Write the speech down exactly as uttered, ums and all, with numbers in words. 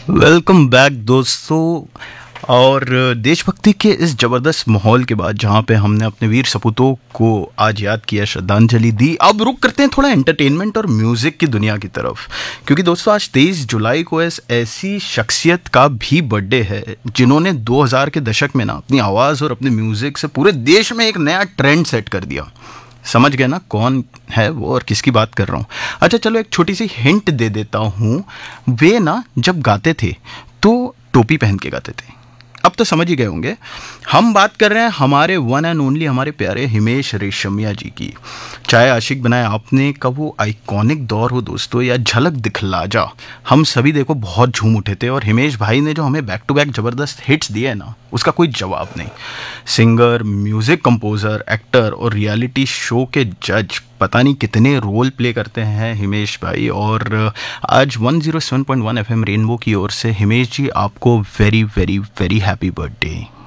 Welcome back दोस्तों। और देशभक्ति के इस ज़बरदस्त माहौल के बाद जहाँ पे हमने अपने वीर सपूतों को आज याद किया, श्रद्धांजलि दी, अब रुक करते हैं थोड़ा एंटरटेनमेंट और म्यूज़िक की दुनिया की तरफ। क्योंकि दोस्तों आज तेईस जुलाई को इस ऐसी शख्सियत का भी बर्थडे है जिन्होंने दो हज़ार के दशक में ना अपनी आवाज़ और अपने म्यूज़िक से पूरे देश में एक नया ट्रेंड सेट कर दिया। समझ गए ना कौन है वो और किसकी बात कर रहा हूँ। अच्छा चलो एक छोटी सी हिंट दे देता हूँ। वे ना जब गाते थे तो टोपी पहन के गाते थे। अब तो समझ ही गए होंगे हम बात कर रहे हैं हमारे वन एंड ओनली, हमारे प्यारे हिमेश रेशमिया जी की। चाहे आशिक बनाया आपने का वो आइकॉनिक दौर हो दोस्तों या झलक दिखला जा, हम सभी देखो बहुत झूम उठे थे। और हिमेश भाई ने जो हमें बैक टू बैक ज़बरदस्त हिट्स दिए हैं ना, उसका कोई जवाब नहीं। सिंगर, म्यूज़िक कंपोज़र, एक्टर और रियलिटी शो के जज, पता नहीं कितने रोल प्ले करते हैं हिमेश भाई। और आज one zero seven point one F M rainbow की ओर से हिमेश जी आपको very very very happy birthday.